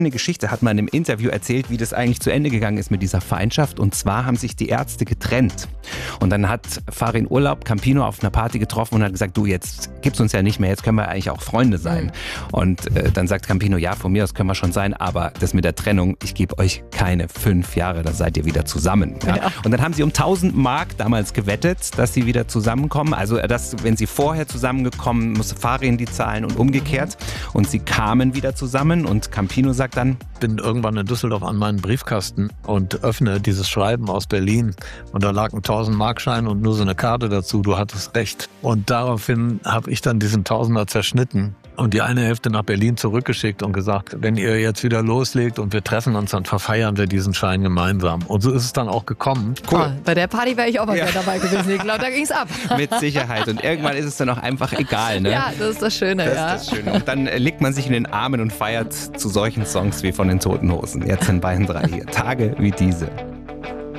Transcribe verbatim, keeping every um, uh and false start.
Eine Geschichte hat man im Interview erzählt, wie das eigentlich zu Ende gegangen ist mit dieser Feindschaft. Und zwar haben sich die Ärzte getrennt. Und dann hat Farin Urlaub Campino auf einer Party getroffen und hat gesagt, du, jetzt gibt's uns ja nicht mehr, jetzt können wir eigentlich auch Freunde sein. Mhm. Und äh, dann sagt Campino, ja, von mir aus können wir schon sein, aber das mit der Trennung, ich gebe euch keine fünf Jahre, dann seid ihr wieder zusammen. Ja? Ja. Und dann haben sie um tausend Mark damals gewettet, dass sie wieder zusammenkommen. Also, dass, wenn sie vorher zusammengekommen, musste Farin die zahlen und umgekehrt. Und sie kamen wieder zusammen und Campino sagt dann, bin irgendwann in Düsseldorf an meinen Briefkasten und öffne dieses Schreiben aus Berlin und da lag ein tausend-Mark-Schein und nur so eine Karte dazu, du hattest recht. Und daraufhin habe ich dann diesen Tausender zerschnitten und die eine Hälfte nach Berlin zurückgeschickt und gesagt, wenn ihr jetzt wieder loslegt und wir treffen uns, dann verfeiern wir diesen Schein gemeinsam. Und so ist es dann auch gekommen. Cool. Oh, bei der Party wäre ich auch mal ja. dabei gewesen. Ich glaube, da ging es ab. Mit Sicherheit. Und irgendwann ist es dann auch einfach egal. Ne? Ja, das ist das Schöne. Das ja. ist das Schöne. Und dann liegt man sich in den Armen und feiert zu solchen Songs wie von den Toten Hosen. Jetzt in Bayern drei hier. Tage wie diese.